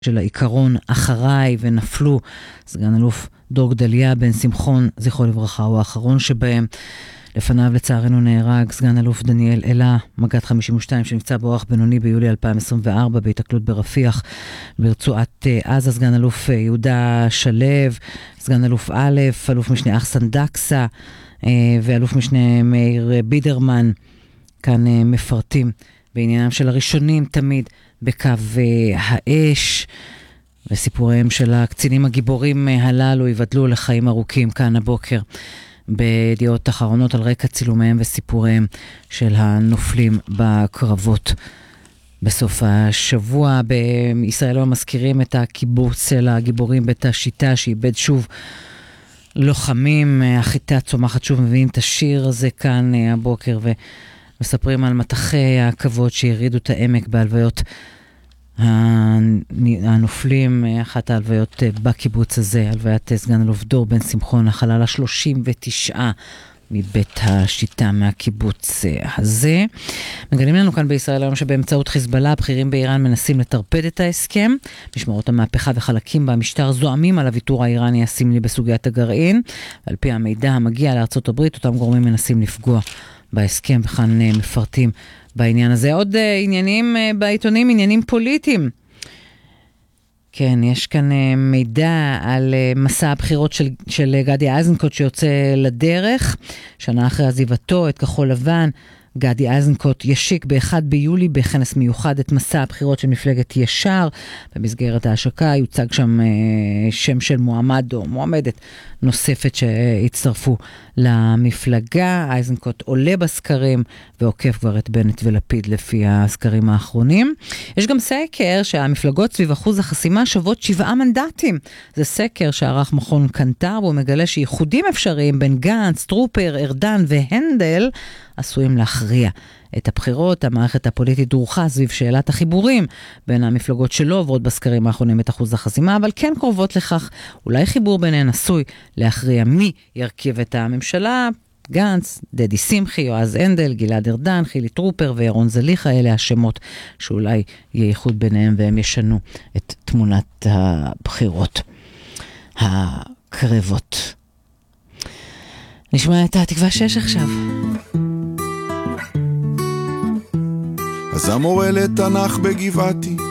של העיקרון אחריי ונפלו. סגן אלוף דור גדליה בן שמחון, זכרו לברכה, הוא האחרון שבהם. לפניו לצערנו נהרג סגן אלוף דניאל אלה, מג"ד 52 שנפצע באורח בינוני ביולי 2024 בהתקלות ברפיח ברצועת עזה. סגן אלוף יהודה שלב, סגן אלוף א', אלוף משנה אחסן דקסה ואלוף משנה מאיר בידרמן, כאן מפרטים בעניינם של הראשונים תמיד בקו האש, וסיפוריהם של הקצינים הגיבורים הללו יבדלו לחיים ארוכים כאן הבוקר בידיעות אחרונות על רקע צילומיהם וסיפוריהם של הנופלים בקרבות. בסוף השבוע בישראל לא מזכירים את הקיבוץ של הגיבורים בית השיטה שאיבד שוב לוחמים. החיטה צומחת שוב, מביאים את השיר הזה כאן הבוקר ומספרים על מטחי הכבוד שהרידו את העמק בהלוויות הנופלים. אחת ההלוויות בקיבוץ הזה, הלוויית סגן אלוף דור בן שמחון, החלל ה-39 מבית השיטה מהקיבוץ הזה. מגלים לנו כאן בישראל היום שבאמצעות חיזבאללה הבכירים באיראן מנסים לטרפד את ההסכם. משמרות המהפכה וחלקים במשטר זועמים על הוויתור האיראני הסמלי בסוגיית הגרעין, ועל פי המידע המגיע לארצות הברית אותם גורמים מנסים לפגוע בהסכם, וכאן מפרטים בעניין הזה. עוד עניינים בעיתונים, עניינים פוליטיים. כן, יש כאן מידע על מסע הבחירות של גדי איזנקוט שיוצא לדרך. שנה אחרי עזיבתו את כחול לבן, גדי איזנקוט ישיק ב-1 ביולי בכנס מיוחד את מסע הבחירות של מפלגת ישר. במסגרת ההשקה יוצג שם שם של מועמד או מועמדת נוספת שהצטרפו למפלגה. איזנקוט עולה בסקרים ועוקף כבר את בנט ולפיד לפי הסקרים האחרונים. יש גם סקר שהמפלגות סביב אחוז החסימה שוות 7 מנדטים. זה סקר שערך מכון קנטר, והוא מגלה שייחודים אפשריים בין גנץ, טרופר, ארדן והנדל עשויים להכריע את הבחירות. המערכת הפוליטית דרוכה סביב שאלת החיבורים בין המפלגות שלא עוברות בסקרים האחרונים את אחוז החסימה, אבל כן קרובות לכך. אולי חיבור ביניהן עשוי להכריע מי ירכיב את הממשלה. גנץ, דדי שמחי, יועז הנדל, גלעד ארדן, חילי טרופר וירון זליכה, אלה השמות שאולי יהיה ייחוד ביניהם והם ישנו את תמונת הבחירות הקרבות. נשמע את התקווה 6 עכשיו. אז המורה לתנ"ך בגבעתי